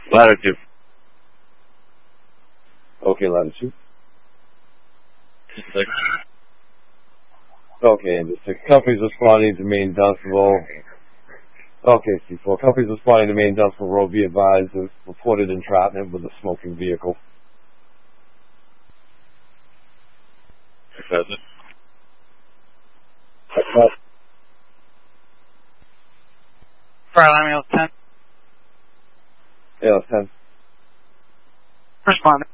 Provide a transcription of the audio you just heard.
Latitude. Okay, latitude. 6. Okay, and the 6. Companies responding to main Dunstable. Okay, C4. Companies responding to main Dunstable Road, be advised, of reported entrapment with a smoking vehicle. Present. Fire alarm, 10. Yeah, 10. Responding.